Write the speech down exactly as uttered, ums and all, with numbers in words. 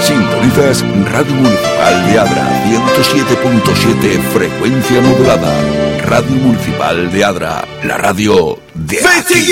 Sintonizas Radio Municipal de Adra, ciento siete punto siete frecuencia modulada. Radio Municipal de Adra, la radio de aquí.